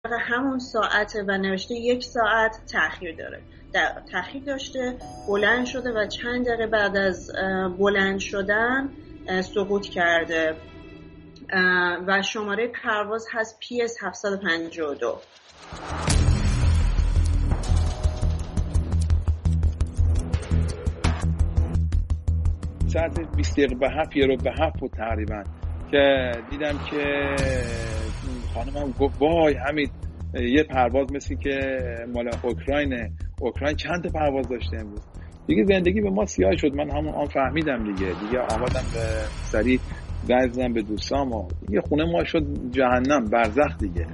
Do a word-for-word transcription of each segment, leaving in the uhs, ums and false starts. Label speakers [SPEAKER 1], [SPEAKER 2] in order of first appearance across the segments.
[SPEAKER 1] همون ساعته و نوشته یک ساعت تأخیر داره، تأخیر داشته، بلند شده و چند دقیقه بعد از بلند شدن سقوط کرده و شماره پرواز هست پی اس هفتصد و پنجاه و دو.
[SPEAKER 2] ساعت بیست دقیقه به هفت یه رو به هفت بود تقریبا که دیدم که خانمم گفت وای همین یه پرواز مثل که مال اوکراینه، اوکراین چند تا پرواز داشته امروز. دیگه زندگی به ما سیاه شد. من همون آن فهمیدم دیگه دیگه آمدم به سری گردم به دوستام و دیگه خونه ما شد جهنم، برزخ دیگه.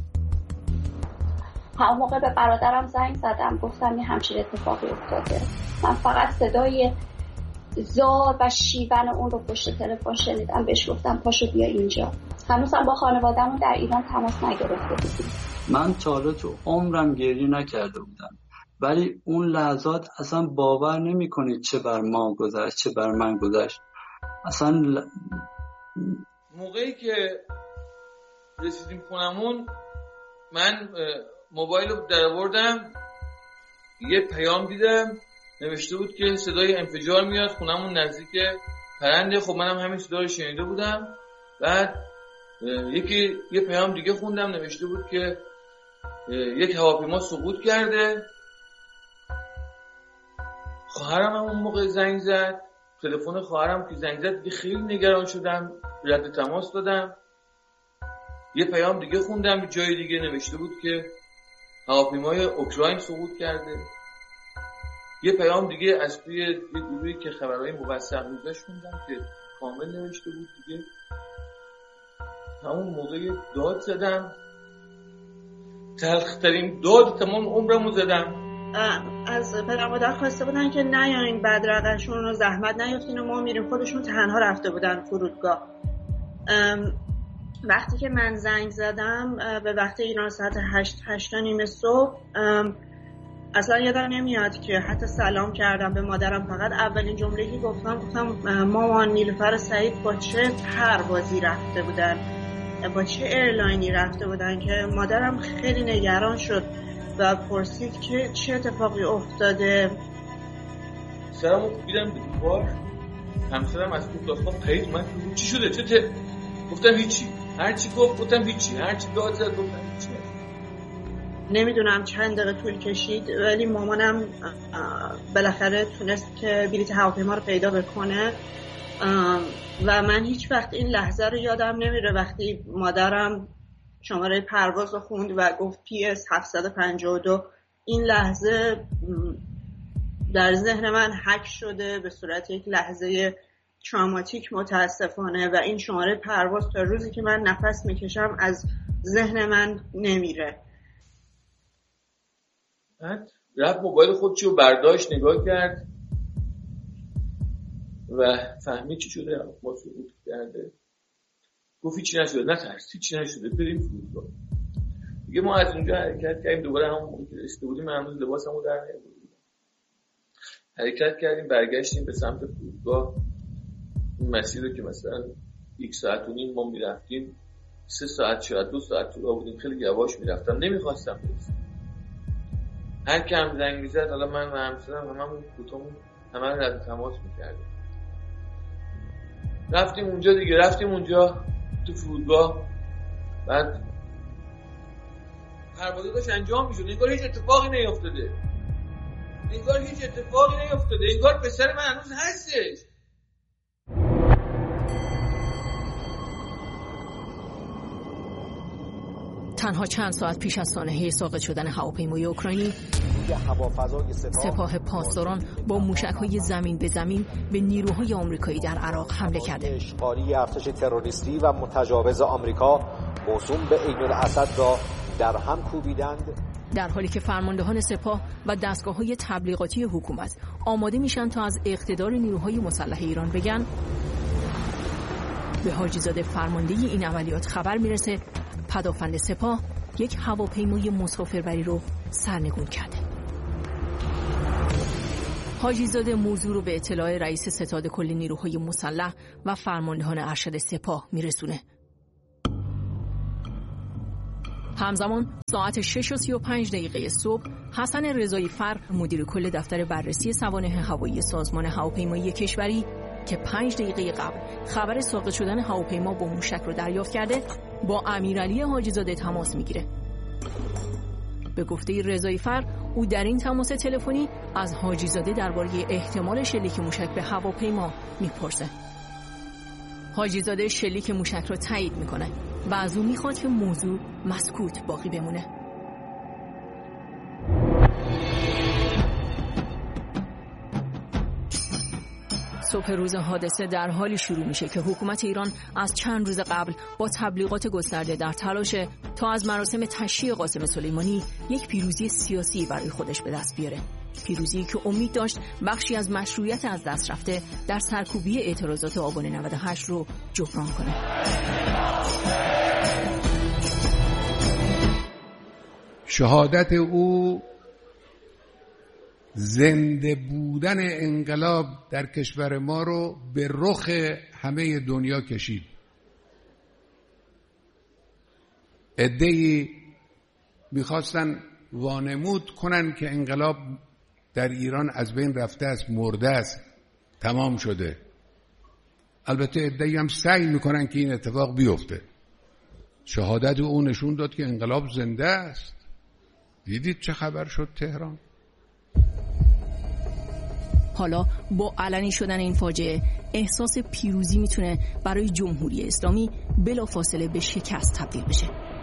[SPEAKER 3] همون موقع به برادرم زنگ زدم، گفتم یه همچین اتفاقی افتاده. من فقط صدای زار و شیون اون رو پشت تلفن شنیدم. بهش گفتم پاشو بیا اینجا. هنوزم با خانواده‌مون در ایران تماس نگرفته بودیم.
[SPEAKER 4] من تا حالا تو عمرم گریه نکرده بودم، ولی اون لحظات اصلا باور نمی‌کنید چه بر ما گذشت، چه بر من گذشت. اصلا ل...
[SPEAKER 5] موقعی که رسیدیم خونمون، من موبایل رو در آوردم، یه پیام دیدم نوشته بود که صدای انفجار میاد، خونمون نزدیک پرنده. خب منم همین صدا رو شنیده بودم. بعد یکی یه پیام دیگه خوندم نوشته بود که یک هواپیما سقوط کرده. خواهرم هم اون موقع زنگ زد، تلفن خواهرم که زنگ زد دیگه خیلی نگران شدم، رد تماس دادم. یه پیام دیگه خوندم جای دیگه نوشته بود که هواپیمای اوکراین سقوط کرده. یه پیام دیگه از توی یه گروهی که خبرهای موثق میذاشت خوندم که کامل نوشته بود دیگه. همون موقع داد زدم، تلخترین داد تمام عمرمو زدم.
[SPEAKER 1] از پدر مادر خواسته بودن که نیاین بدرقه‌شون رو زحمت نیافتین و ما میریم. خودشون تنها رفته بودن فرودگاه. وقتی که من زنگ زدم به وقت ایران ساعت هشت هشت نیم صبح، اصلا یادم نمیاد که حتی سلام کردم به مادرم. فقط اولین جمله‌ای که گفتم گفتم مامان نیلوفر سعید با چه پروازی رفته بودن، با چه ایرلاینی رفته بودن، که مادرم خیلی نگران شد و پرسید که چه اتفاقی افتاده.
[SPEAKER 5] سرمو کوبیدم به دیوار، همسرم از تو داستان پرید من چی شده چه ته؟ گفتم هیچی. هر چی گفت گفتم هیچی. هر چی داد زد گفتم هیچی.
[SPEAKER 1] نمیدونم چند دقیقه طول کشید ولی مامانم بالاخره تونست که بلیط هواپیما رو پیدا بکنه و من هیچ وقت این لحظه رو یادم نمیره وقتی مادرم شماره پرواز رو خوند و گفت پی اس هفتصد و پنجاه و دو. این لحظه در ذهن من حک شده به صورت یک لحظه تروماتیک متاسفانه و این شماره پرواز تا روزی که من نفس میکشم از ذهن من نمیره.
[SPEAKER 5] بعد رفت موبایل خودشو برداشت نگاه کرد و فهمید چی شده، ما سقوط کرده. گفت چی نشده، نترس چی نشده، بریم فرودگاه. دیگه ما از اونجا حرکت کردیم، دوباره همون موقع که رسیده بودیم من هنوز لباسمو در نیاورده بودم. حرکت کردیم برگشتیم به سمت فرودگاه. این مسیر رو که مثلا یک ساعت و نیم ما میرفتیم، سه ساعت شاید دو ساعت تو راه بودیم. خیلی یواش میرفتم، نمیخواستم برسم. هر کی هم زنگ میزد، حالا من و همسرم هممون کوتامون همه رو رد تماس میکردیم. رفتیم اونجا دیگه، رفتیم اونجا تو فرودگاه. بعد پروازه داشت انجام میشد، انگار هیچ اتفاقی نیفتاده، انگار هیچ اتفاقی نیفتاده، انگار پسر من هنوز هستش.
[SPEAKER 6] تنها چند ساعت پیش از سانحه ساقط شدن هواپیمای اوکراینی، سپاه پاسداران با موشک‌های زمین به زمین به نیروهای آمریکایی در عراق حمله کرده.
[SPEAKER 7] اشغالی ارتش تروریستی و متجاوز آمریکا موسوم به عین الاسد را در هم کوبیدند،
[SPEAKER 6] در حالی که فرماندهان سپاه و دستگاه‌های تبلیغاتی حکومت آماده میشن تا از اقتدار نیروهای مسلح ایران بگن. به حاجی زاده فرمانده این عملیات خبر میرسه پدافند سپاه یک هواپیمای مسافربری رو سرنگون کرده. حاجی زاده موضوع رو به اطلاع رئیس ستاد کل نیروهای مسلح و فرماندهان ارشد سپاه میرسونه. همزمان ساعت شش و سی و پنج دقیقه صبح حسن رضایی فر مدیر کل دفتر بررسی سوانح هوایی سازمان هواپیمایی کشوری که پنج دقیقه قبل خبر ساقط شدن هواپیما با موشک رو دریافت کرده با امیرعلی حاجی‌زاده تماس میگیره. به گفته رضایی فر او در این تماس تلفنی از حاجی‌زاده درباره احتمال شلیک موشک به هواپیما میپرسه. حاجی‌زاده شلیک موشک را تایید میکنه و از او میخواد که موضوع مسکوت باقی بمونه. صبح روز حادثه در حالی شروع میشه که حکومت ایران از چند روز قبل با تبلیغات گسترده در تلاشه تا از مراسم تشییع قاسم سلیمانی یک پیروزی سیاسی برای خودش به دست بیاره. پیروزی که امید داشت بخشی از مشروعیت از دست رفته در سرکوبی اعتراضات آبان نود و هشت رو جبران کنه.
[SPEAKER 8] شهادت او زنده بودن انقلاب در کشور ما رو به رخ همه دنیا کشید. عده‌ای میخواستن وانمود کنن که انقلاب در ایران از بین رفته است، مرده است، تمام شده. البته عده‌ای هم سعی میکنن که این اتفاق بیفته. شهادت او نشون داد که انقلاب زنده است. دیدید چه خبر شد تهران؟
[SPEAKER 6] حالا با علنی شدن این فاجعه احساس پیروزی میتونه برای جمهوری اسلامی بلافاصله به شکست تبدیل بشه.